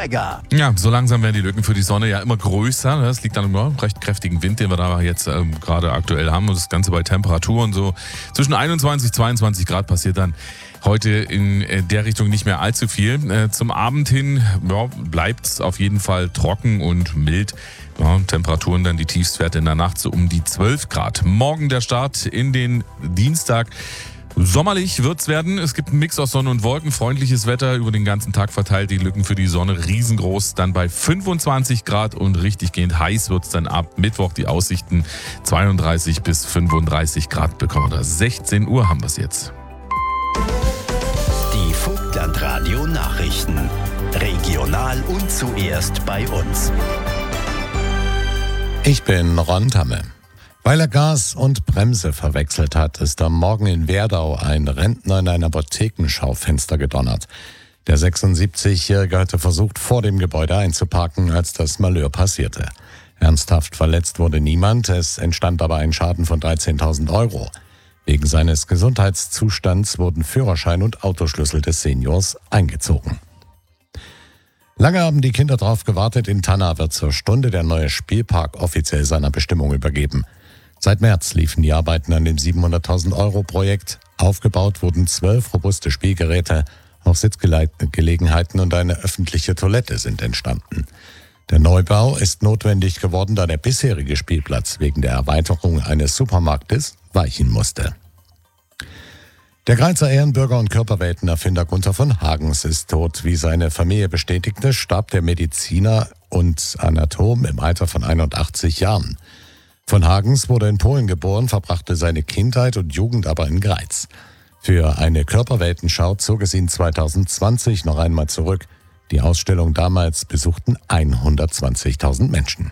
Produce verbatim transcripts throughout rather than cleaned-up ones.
Weather. Ja, so langsam werden die Lücken für die Sonne ja immer größer. Das liegt an einem recht kräftigen Wind, den wir da jetzt ähm, gerade aktuell haben. Und das Ganze bei Temperaturen so zwischen einundzwanzig, zweiundzwanzig Grad passiert dann heute in der Richtung nicht mehr allzu viel. Äh, zum Abend hin ja, bleibt es auf jeden Fall trocken und mild. Ja, Temperaturen dann die Tiefstwerte in der Nacht so um die zwölf Grad. Morgen der Start in den Dienstag. Sommerlich wird's werden. Es gibt einen Mix aus Sonne und Wolken. Freundliches Wetter über den ganzen Tag verteilt. Die Lücken für die Sonne riesengroß. Dann bei fünfundzwanzig Grad und richtig gehend heiß wird's dann ab Mittwoch. Die Aussichten zweiunddreißig bis fünfunddreißig Grad bekommen wir da. sechzehn Uhr haben wir's jetzt. Die Vogtlandradio Nachrichten. Regional und zuerst bei uns. Ich bin Ron Tamme. Weil er Gas und Bremse verwechselt hat, ist am Morgen in Werdau ein Rentner in ein Apothekenschaufenster gedonnert. Der sechsundsiebzigjährige hatte versucht, vor dem Gebäude einzuparken, als das Malheur passierte. Ernsthaft verletzt wurde niemand, es entstand aber ein Schaden von dreizehntausend Euro. Wegen seines Gesundheitszustands wurden Führerschein und Autoschlüssel des Seniors eingezogen. Lange haben die Kinder darauf gewartet, in Tanna wird zur Stunde der neue Spielpark offiziell seiner Bestimmung übergeben. Seit März liefen die Arbeiten an dem siebenhunderttausend Euro Projekt. Aufgebaut wurden zwölf robuste Spielgeräte, auch Sitzgelegenheiten und eine öffentliche Toilette sind entstanden. Der Neubau ist notwendig geworden, da der bisherige Spielplatz wegen der Erweiterung eines Supermarktes weichen musste. Der Grazer Ehrenbürger und Körperweltenerfinder Gunther von Hagens ist tot. Wie seine Familie bestätigte, starb der Mediziner und Anatom im Alter von einundachtzig Jahren. Von Hagens wurde in Polen geboren, verbrachte seine Kindheit und Jugend aber in Greiz. Für eine Körperweltenschau zog es ihn zweitausendzwanzig noch einmal zurück. Die Ausstellung damals besuchten hundertzwanzigtausend Menschen.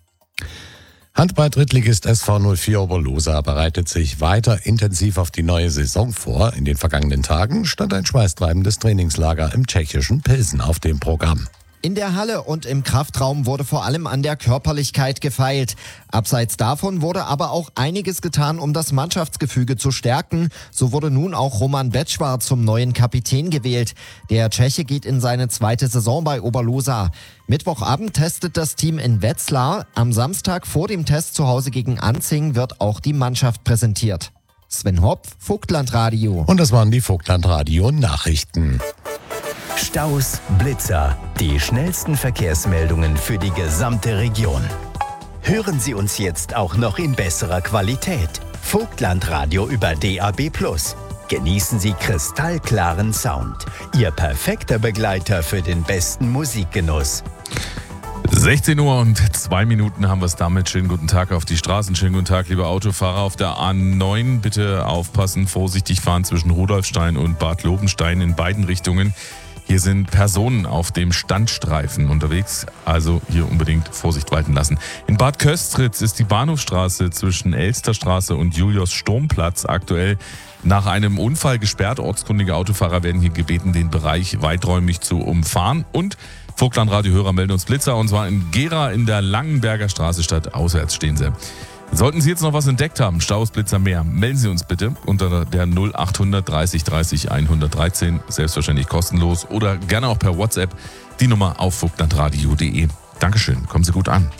Handball-Drittligist S V null vier Oberlosa bereitet sich weiter intensiv auf die neue Saison vor. In den vergangenen Tagen stand ein schweißtreibendes Trainingslager im tschechischen Pilsen auf dem Programm. In der Halle und im Kraftraum wurde vor allem an der Körperlichkeit gefeilt. Abseits davon wurde aber auch einiges getan, um das Mannschaftsgefüge zu stärken. So wurde nun auch Roman Becvar zum neuen Kapitän gewählt. Der Tscheche geht in seine zweite Saison bei Oberlosa. Mittwochabend testet das Team in Wetzlar. Am Samstag vor dem Test zu Hause gegen Anzing wird auch die Mannschaft präsentiert. Sven Hopf, Vogtlandradio. Und das waren die Vogtlandradio Nachrichten. Staus, Blitzer, die schnellsten Verkehrsmeldungen für die gesamte Region. Hören Sie uns jetzt auch noch in besserer Qualität. Vogtlandradio über D A B plus. Genießen Sie kristallklaren Sound. Ihr perfekter Begleiter für den besten Musikgenuss. sechzehn Uhr und zwei Minuten haben wir es damit. Schönen guten Tag auf die Straßen. Schönen guten Tag, liebe Autofahrer auf der A neun. Bitte aufpassen, vorsichtig fahren zwischen Rudolfstein und Bad Lobenstein in beiden Richtungen. Hier sind Personen auf dem Standstreifen unterwegs, also hier unbedingt Vorsicht walten lassen. In Bad Köstritz ist die Bahnhofstraße zwischen Elsterstraße und Julius-Sturm-Platz aktuell nach einem Unfall gesperrt. Ortskundige Autofahrer werden hier gebeten, den Bereich weiträumig zu umfahren. Und Vogtlandradio-Hörer melden uns Blitzer, und zwar in Gera in der Langenberger Straße statt auswärts stehen sie. Sollten Sie jetzt noch was entdeckt haben, Staus, Blitzer, mehr, melden Sie uns bitte unter der null achthundert dreißig dreißig hundertdreizehn, selbstverständlich kostenlos, oder gerne auch per WhatsApp, die Nummer auf vogtlandradio punkt de. Dankeschön, kommen Sie gut an.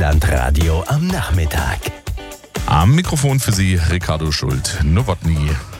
Vogtlandradio am Nachmittag. Am Mikrofon für Sie Ricardo Schult-Nowotny.